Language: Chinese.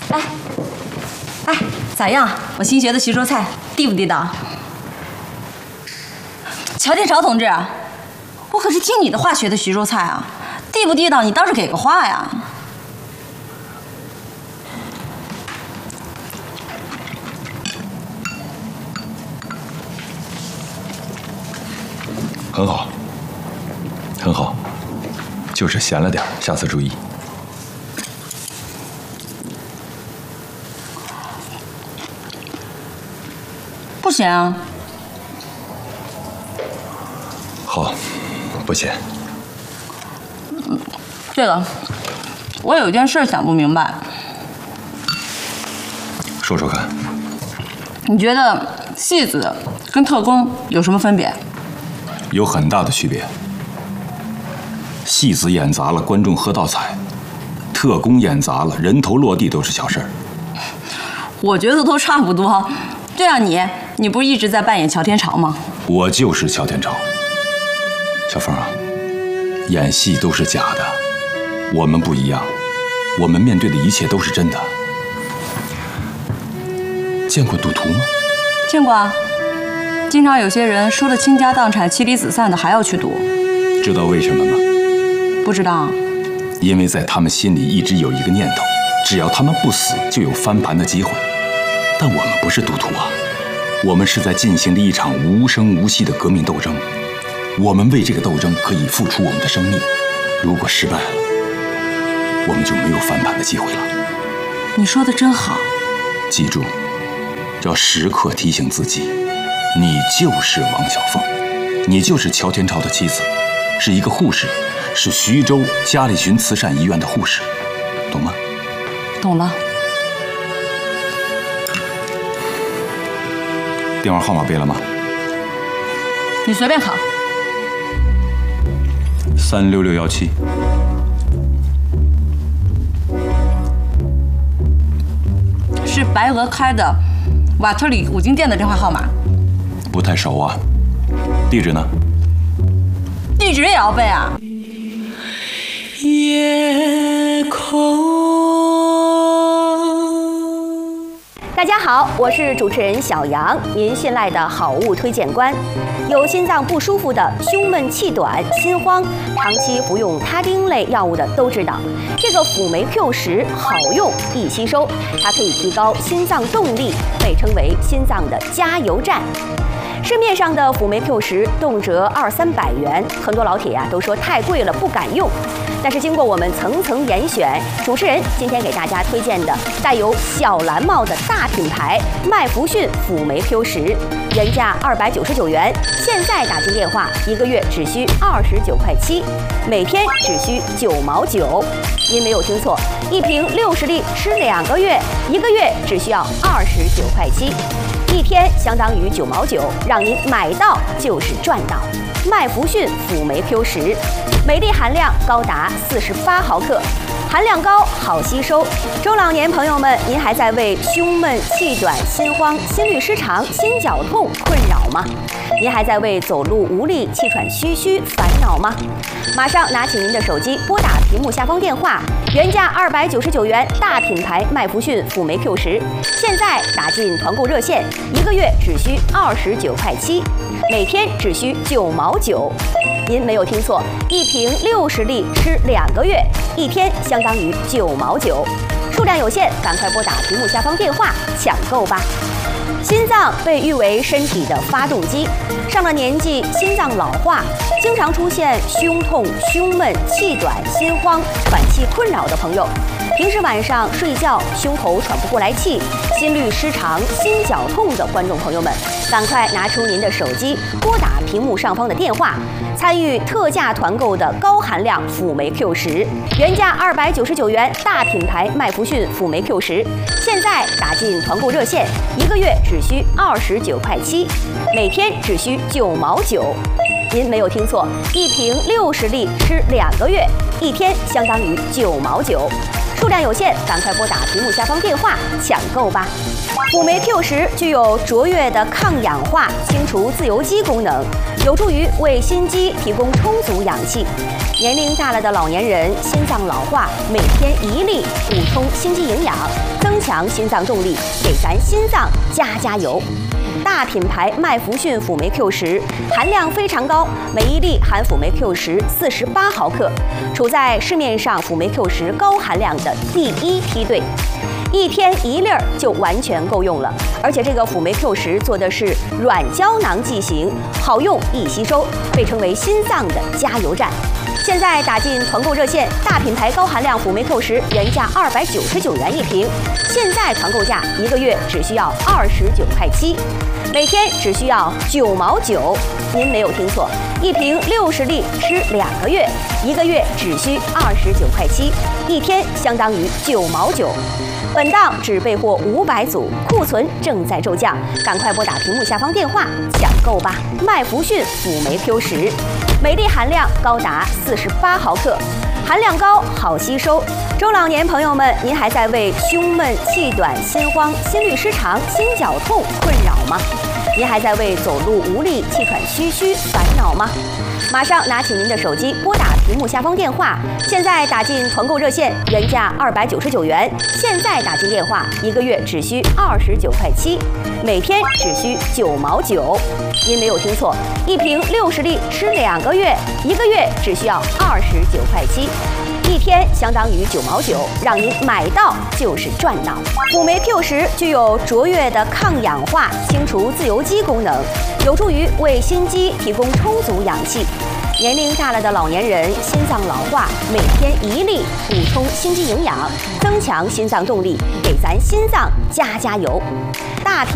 哎，哎，咋样？我新学的徐州菜地不地道？乔天朝同志，我可是听你的话学的徐州菜啊，地不地道你倒是给个话呀！ 很好，很好，就是咸了点，下次注意。 不咸啊。 好，不咸。 对了，我有一件事想不明白。 说说看。 你觉得戏子跟特工有什么分别？ 有很大的区别。戏子演砸了，观众喝倒彩；特工演砸了，人头落地都是小事儿。 我觉得都差不多。对啊，你不是一直在扮演乔天朝吗？ 我就是乔天朝。小凤啊，演戏都是假的，我们不一样，我们面对的一切都是真的。见过赌徒吗？ 见过啊。经常有些人输得倾家荡产、妻离子散的，还要去赌。 知道为什么吗？ 不知道。 因为在他们心里一直有一个念头，只要他们不死，就有翻盘的机会。但我们不是赌徒啊，我们是在进行着一场无声无息的革命斗争。我们为这个斗争可以付出我们的生命，如果失败了，我们就没有翻盘的机会了。 你说的真好。 记住，要时刻提醒自己，你就是王小凤，你就是乔天朝的妻子，是一个护士，是徐州嘉里巡慈善医院的护士，懂吗？ 懂了。 电话号码背了吗？ 你随便考。 36617。 是白鹅开的瓦特里五金店的电话号码。 不太熟啊。地址呢？ 地址也要背啊？ 夜空。 大家好，我是主持人小杨，您信赖的好物推荐官。有心脏不舒服的、胸闷气短、心慌，长期服用他汀类药物的都知道，这个辅酶 Q10好用易吸收，它可以提高心脏动力，被称为心脏的加油站。市面上的辅酶 Q10动辄200-300元，很多老铁都说太贵了，不敢用。但是经过我们层层严选，主持人今天给大家推荐的带有小蓝帽的大品牌麦弗逊辅酶 Q10，原价299元，现在打进电话1个月只需29块7，每天只需9毛9。您没有听错，一瓶60粒吃2个月，1个月只需要29块7。一天相当于9毛9，让您买到就是赚到。麦弗逊辅酶 Q10，每粒含量高达48毫克，含量高，好吸收。中老年朋友们，您还在为胸闷、气短、心慌、心律失常、心绞痛困扰吗？您还在为走路无力、气喘吁吁烦恼吗？马上拿起您的手机，拨打屏幕下方电话，原价299元，大品牌麦弗逊辅酶 Q10，现在打进团购热线，1个月只需29块7，每天只需9毛9。您没有听错，一瓶60粒吃2个月，一天相当于9毛9，数量有限，赶快拨打屏幕下方电话抢购吧。心脏被誉为身体的发动机，上了年纪，心脏老化，经常出现胸痛、胸闷、气短、心慌、喘气困扰的朋友，平时晚上睡觉胸口喘不过来气、心律失常、心绞痛的观众朋友们，赶快拿出您的手机，拨打屏幕上方的电话，参与特价团购的高含量辅酶 Q10，原价299元，大品牌麦弗逊辅酶 Q10，现在打进团购热线，1个月只需29块7，每天只需9毛9。您没有听错，一瓶60粒吃2个月，一天相当于9毛9。数量有限，赶快拨打屏幕下方电话抢购吧。辅酶 Q10具有卓越的抗氧化、清除自由基功能，有助于为心肌提供充足氧气。 年龄大了的老年人心脏老化，每天1粒，补充心肌营养，增强心脏动力，给咱心脏加油。大品牌麦弗逊辅酶 Q10含量非常高，每1粒含辅酶 Q10 48毫克，处在市面上辅酶 Q10高含量的第1梯队。1天1粒就完全够用了，而且这个辅酶 Q10做的是软胶囊剂型，好用易吸收，被称为心脏的加油站。现在打进团购热线，大品牌高含量辅酶 Q10原价299元1瓶，现在团购价1个月只需要29块7，每天只需要9毛9。您没有听错，1瓶60粒吃2个月，1个月只需29块7，1天相当于9毛9。本档只备货500组，库存正在骤降，赶快拨打屏幕下方电话抢购吧！麦弗逊辅酶 Q10，每粒含量高达48毫克，含量高，好吸收。中老年朋友们，您还在为胸闷、气短、心慌、心律失常、心绞痛困扰吗？您还在为走路无力、气喘吁吁烦恼吗？马上拿起您的手机，拨打屏幕下方电话，现在打进团购热线，原价299元，现在打进电话，1个月只需29块7，每天只需9毛9。您没有听错，1瓶60粒吃2个月，1个月只需要29块7。1天相当于9毛9，让您买到就是赚到。辅酶 Q10具有卓越的抗氧化、清除自由基功能，有助于为心肌提供充足氧气。年龄大了的老年人心脏老化，每天1粒，补充心肌营养，增强心脏动力，给咱心脏加油。大品